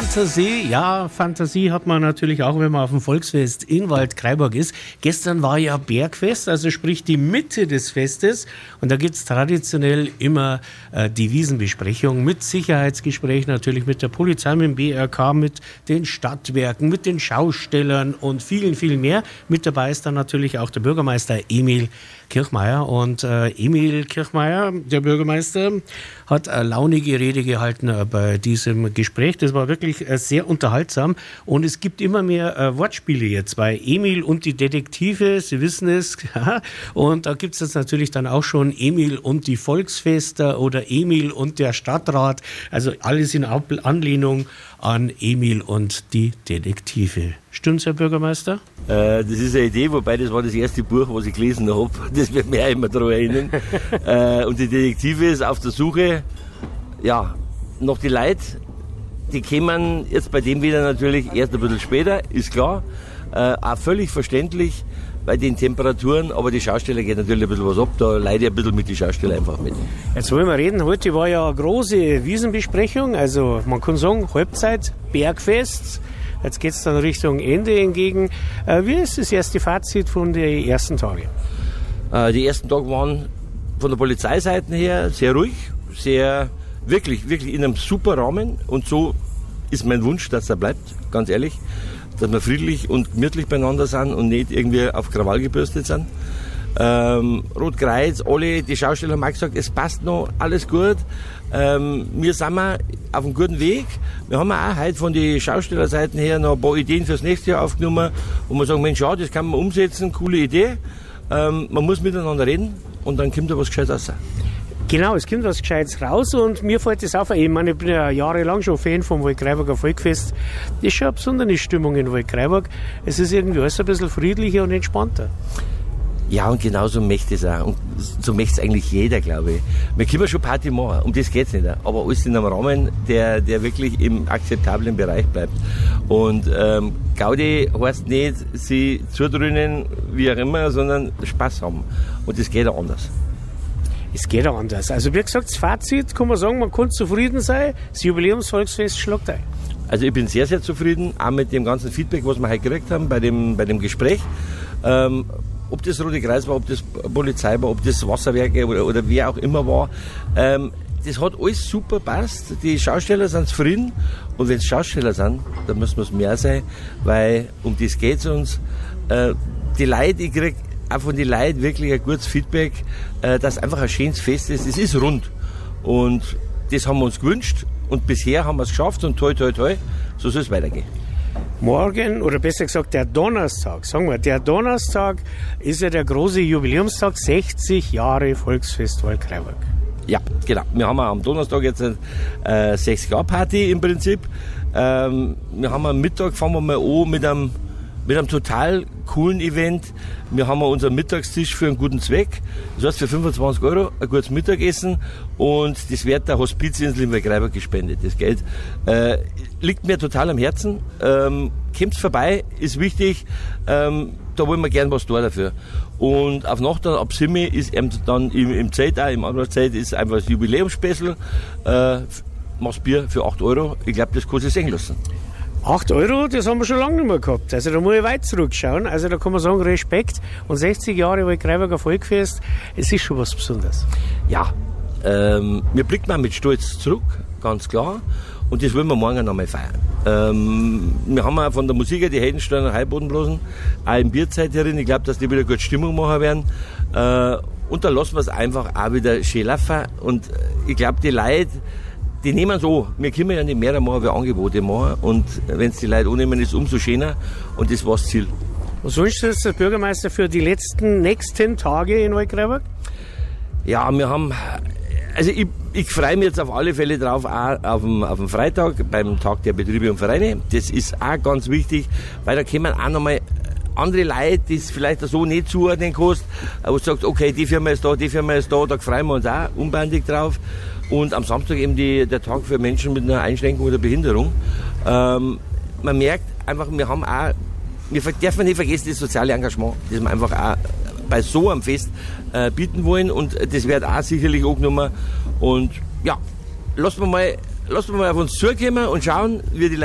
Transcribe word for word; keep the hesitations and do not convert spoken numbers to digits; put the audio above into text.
Fantasie, ja, Fantasie hat man natürlich auch, wenn man auf dem Volksfest in Waldkraiburg ist. Gestern war ja Bergfest, also sprich die Mitte des Festes. Und da gibt es traditionell immer äh, die Wiesenbesprechung mit Sicherheitsgespräch, natürlich mit der Polizei, mit dem B R K, mit den Stadtwerken, mit den Schaustellern und vielen, vielen mehr. Mit dabei ist dann natürlich auch der Bürgermeister Emil Kirchmeier. Und äh, Emil Kirchmeier, der Bürgermeister, hat eine launige Rede gehalten äh, bei diesem Gespräch. Das war wirklich äh, sehr unterhaltsam. Und es gibt immer mehr äh, Wortspiele jetzt bei Emil und die Detektive. Sie wissen es. Und da gibt es jetzt natürlich dann auch schon Emil und die Volksfester oder Emil und der Stadtrat. Also alles in Anlehnung an Emil und die Detektive. Stimmt's, Herr Bürgermeister? Äh, das ist eine Idee, wobei das war das erste Buch, was ich gelesen habe. Das wird mir auch immer daran erinnern. äh, und die Detektive ist auf der Suche, ja, noch die Leute, die kommen jetzt bei dem wieder natürlich erst ein bisschen später, ist klar. Äh, auch völlig verständlich bei den Temperaturen, aber die Schausteller geht natürlich ein bisschen was ab, da leide ich ein bisschen mit den Schaustellern einfach mit. Jetzt wollen wir reden, heute war ja eine große Wiesenbesprechung, also man kann sagen, Halbzeit, Bergfest. Jetzt geht es dann Richtung Ende entgegen. Äh, wie ist das erste Fazit von den ersten Tagen? Äh, die ersten Tage waren von der Polizeiseite her sehr ruhig, sehr, wirklich, wirklich in einem super Rahmen. Und so ist mein Wunsch, dass er bleibt, ganz ehrlich. Dass wir friedlich und gemütlich beieinander sind und nicht irgendwie auf Krawall gebürstet sind. Ähm, Rotkreuz, alle, die Schausteller haben auch gesagt, es passt noch, alles gut. Ähm, wir sind mal auf einem guten Weg. Wir haben auch heute von den Schaustellerseiten her noch ein paar Ideen fürs nächste Jahr aufgenommen, wo wir sagen, Mensch, ja, das kann man umsetzen, coole Idee. Ähm, man muss miteinander reden und dann kommt da was Gescheites raus. Genau, es kommt was Gescheites raus und mir fällt das auf. Ich meine, ich bin ja jahrelang schon Fan vom Waldkraiburger Volksfest. Das ist schon eine besondere Stimmung in Waldkraiburg. Es ist irgendwie alles ein bisschen friedlicher und entspannter. Ja, und genauso möchte es auch. Und so möchte es eigentlich jeder, glaube ich. Wir können schon Party machen, um das geht es nicht. Aber alles in einem Rahmen, der, der wirklich im akzeptablen Bereich bleibt. Und ähm, Gaudi heißt nicht, sie zudröhnen, wie auch immer, sondern Spaß haben. Und das geht auch anders. Es geht auch anders. Also wie gesagt, das Fazit kann man sagen, man kann zufrieden sein. Das Jubiläumsvolksfest schlagt ein. Also ich bin sehr, sehr zufrieden, auch mit dem ganzen Feedback, was wir heute gekriegt haben bei dem, bei dem Gespräch. Ähm, ob das Rote Kreuz war, ob das Polizei war, ob das Wasserwerke oder, oder wer auch immer war. Ähm, das hat alles super passt. Die Schausteller sind zufrieden. Und wenn es Schausteller sind, dann müssen wir es mehr sein, weil um das geht es uns. Äh, die Leute, ich kriege auch von den Leuten wirklich ein gutes Feedback, äh, dass einfach ein schönes Fest ist. Es ist rund. Und das haben wir uns gewünscht. Und bisher haben wir es geschafft. Und toi, toi, toi, so soll es weitergehen. Morgen, oder besser gesagt der Donnerstag, sagen wir, der Donnerstag ist ja der große Jubiläumstag, sechzig Jahre Volksfest Waldkraiburg. Ja, genau. Wir haben am Donnerstag jetzt eine äh, sechzig-Jahr-Party im Prinzip. Ähm, wir haben am Mittag, fangen wir mal an mit einem, mit einem total coolen Event. Wir haben unseren Mittagstisch für einen guten Zweck. Das heißt für fünfundzwanzig Euro ein gutes Mittagessen und das wird der Hospizinsel in Waldkraiburg gespendet. Das Geld äh, liegt mir total am Herzen. Ähm, kommt vorbei, ist wichtig. Ähm, da wollen wir gern was tun dafür. Und auf Nacht ab Simme ist eben dann im, im Zelt, auch im Anwaltszeit, ist einfach das Jubiläumsspecial. Äh, machst Bier für acht Euro. Ich glaube, das kann sich sehen lassen. acht Euro, das haben wir schon lange nicht mehr gehabt. Also da muss ich weit zurückschauen. Also da kann man sagen, Respekt. Und sechzig Jahre Waldkraiburger Volksfest, es ist schon was Besonderes. Ja, ähm, wir blicken mal mit Stolz zurück, ganz klar. Und das wollen wir morgen noch mal feiern. Ähm, wir haben auch von der Musiker die Heldensteiner Heilbodenblasen, auch in Bierzeit herin. Ich glaube, dass die wieder gute Stimmung machen werden. Äh, und da lassen wir es einfach auch wieder schön laufen. Und ich glaube, die Leute, die nehmen es an. Wir können ja nicht mehr machen, wie Angebote machen. Und wenn es die Leute annehmen, ist es umso schöner. Und das war das Ziel. Was wünscht sich der Bürgermeister für die letzten, nächsten Tage in Waldkraiburg? Ja, wir haben, also ich, ich freue mich jetzt auf alle Fälle drauf, auch auf dem, auf dem Freitag, beim Tag der Betriebe und Vereine. Das ist auch ganz wichtig, weil da kommen auch nochmal andere Leute, die es vielleicht so nicht zuordnen kannst, wo du sagst, okay, die Firma ist da, die Firma ist da, da freuen wir uns auch unbändig drauf. Und am Samstag eben die, der Tag für Menschen mit einer Einschränkung oder Behinderung. Ähm, man merkt einfach, wir haben auch, wir dürfen nicht vergessen, das soziale Engagement, das wir einfach auch bei so einem Fest äh, bieten wollen. Und das wird auch sicherlich angenommen. Und ja, lassen wir mal, lassen wir mal auf uns zukommen und schauen, wie die Leute